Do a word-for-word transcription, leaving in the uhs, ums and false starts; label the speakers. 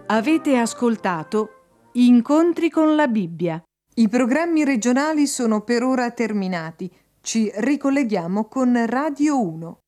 Speaker 1: Avete ascoltato Incontri con la Bibbia.
Speaker 2: I programmi regionali sono per ora terminati. Ci ricolleghiamo con Radio uno.